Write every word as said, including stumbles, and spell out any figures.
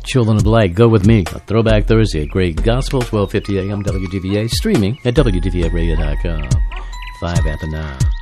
Children of Light, Go With Me, a Throwback Thursday at Great Gospel, twelve fifty a.m. W D V A, streaming at W D V A radio dot com. Five after nine.